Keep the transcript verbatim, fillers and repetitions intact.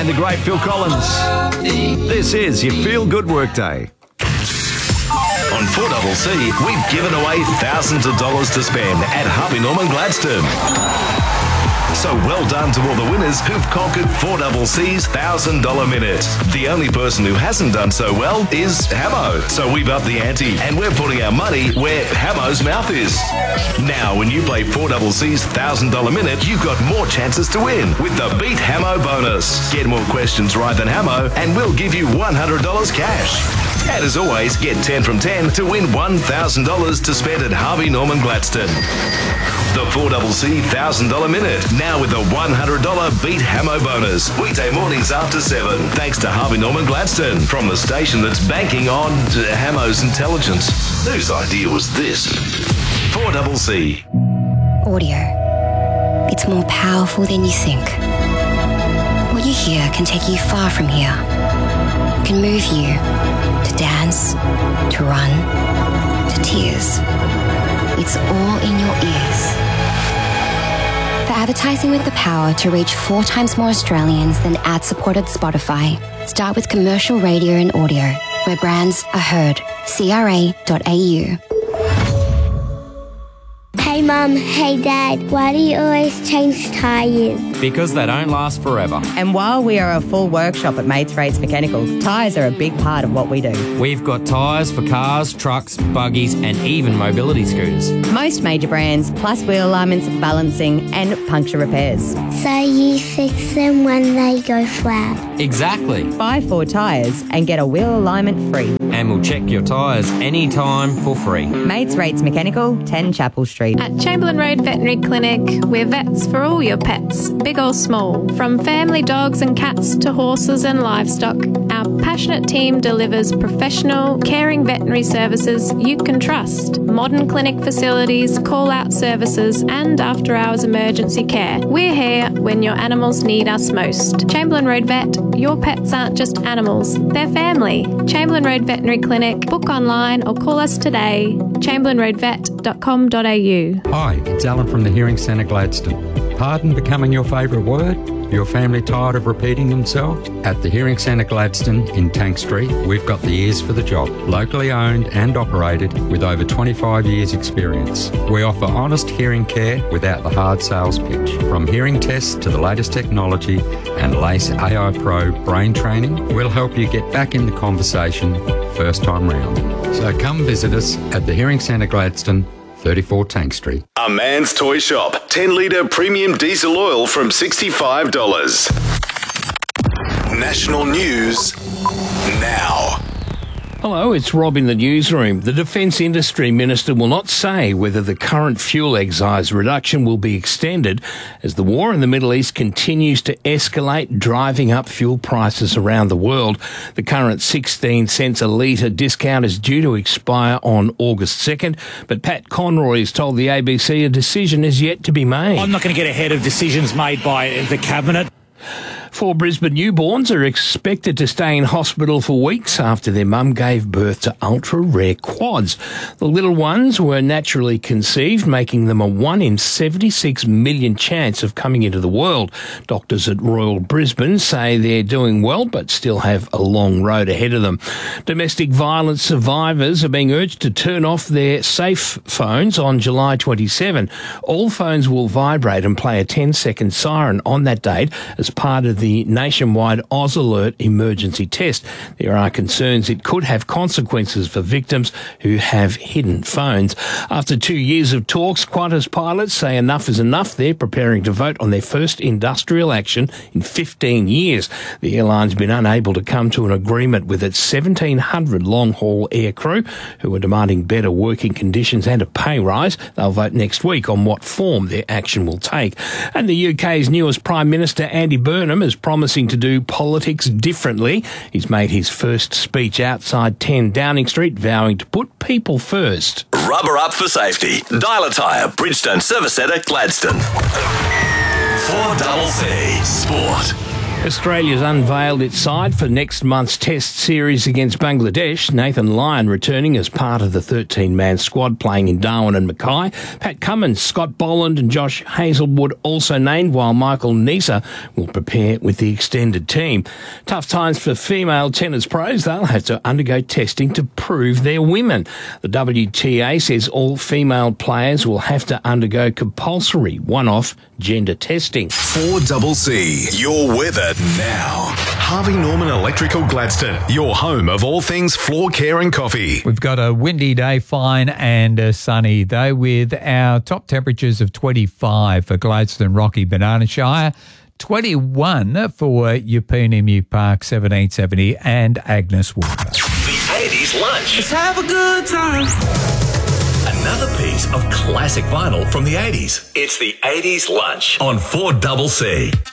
and the great Phil Collins. This is your Feel Good Workday. On four C C, we've given away thousands of dollars to spend at Harvey Norman Gladstone. So well done to all the winners who've conquered four C C's one thousand dollars minute. The only person who hasn't done so well is Hamo. So we've upped the ante and we're putting our money where Hamo's mouth is. Now, when you play four C C's one thousand dollars minute, you've got more chances to win with the Beat Hamo bonus. Get more questions right than Hamo and we'll give you one hundred dollars cash. And as always, get ten from ten to win one thousand dollars to spend at Harvey Norman Gladstone. The four C C one thousand dollars minute, now with a one hundred dollars Beat Hamo bonus. Weekday mornings after seven. Thanks to Harvey Norman Gladstone, from the station that's banking on Hamo's intelligence. Whose idea was this? four C C. Audio. It's more powerful than you think. What you hear can take you far from here. Can move you to dance, to run, to tears. It's all in your ears. For advertising with the power to reach four times more Australians than ad-supported Spotify, start with commercial radio and audio, where brands are heard. C R A dot A U. Hey Mum, hey Dad, why do you always change tyres? Because they don't last forever. And while we are a full workshop at Mates Rates Mechanical, tyres are a big part of what we do. We've got tyres for cars, trucks, buggies and even mobility scooters. Most major brands, plus wheel alignments, balancing and puncture repairs. So you fix them when they go flat? Exactly. Buy four tyres and get a wheel alignment free. And we'll check your tyres anytime for free. Mates Rates Mechanical, ten Chapel Street. At Chamberlain Road Veterinary Clinic, we're vets for all your pets, big or small. From family dogs and cats to horses and livestock, our passionate team delivers professional, caring veterinary services you can trust. Modern clinic facilities, call-out services and after-hours emergency care. We're here when your animals need us most. Chamberlain Road Vet, your pets aren't just animals, they're family. Chamberlain Road Veterinary Clinic. Book online or call us today. chamberlain road vet dot com dot a u. Hi, it's Alan from the Hearing Centre Gladstone. Pardon becoming your favourite word? Your family tired of repeating themselves? At the Hearing Centre Gladstone in Tank Street, we've got the ears for the job. Locally owned and operated with over twenty-five years experience. We offer honest hearing care without the hard sales pitch. From hearing tests to the latest technology and LACE A I Pro brain training, we'll help you get back in the conversation first time round. So come visit us at the Hearing Centre Gladstone, thirty-four Tank Street. A Man's Toy Shop. ten litre premium diesel oil from sixty-five dollars. National news now. Hello, it's Rob in the newsroom. The Defence Industry Minister will not say whether the current fuel excise reduction will be extended as the war in the Middle East continues to escalate, driving up fuel prices around the world. The current sixteen cents a litre discount is due to expire on August second, but Pat Conroy has told the A B C a decision is yet to be made. I'm not going to get ahead of decisions made by the Cabinet. Four Brisbane newborns are expected to stay in hospital for weeks after their mum gave birth to ultra-rare quads. The little ones were naturally conceived, making them a one in seventy-six million chance of coming into the world. Doctors at Royal Brisbane say they're doing well, but still have a long road ahead of them. Domestic violence survivors are being urged to turn off their safe phones on July twenty-seventh. All phones will vibrate and play a ten-second siren on that date as part of the nationwide Oz Alert emergency test. There are concerns it could have consequences for victims who have hidden phones. After two years of talks, Qantas pilots say enough is enough. They're preparing to vote on their first industrial action in fifteen years. The airline's been unable to come to an agreement with its seventeen hundred long-haul air crew who are demanding better working conditions and a pay rise. They'll vote next week on what form their action will take. And the U K's newest Prime Minister, Andy Burnham, is promising to do politics differently. He's made his first speech outside ten Downing Street, vowing to put people first. Rubber up for safety. Dial a tyre, Bridgestone Service Centre, Gladstone. four C C Sport. Australia's unveiled its side for next month's Test series against Bangladesh. Nathan Lyon returning as part of the thirteen-man squad playing in Darwin and Mackay. Pat Cummins, Scott Boland and Josh Hazelwood also named, while Michael Neser will prepare with the extended team. Tough times for female tennis pros. They'll have to undergo testing to prove they're women. The W T A says all female players will have to undergo compulsory one-off gender testing. four C C, your weather now. Harvey Norman Electrical Gladstone, your home of all things floor care and coffee. We've got a windy day, fine and a sunny day with our top temperatures of twenty-five for Gladstone, Rocky, Banana Shire, twenty-one for Yupeen, Emu Park, seventeen seventy and Agnes Water. The eighties lunch. Let's have a good time. Another piece of classic vinyl from the eighties. It's the eighties lunch on four C C.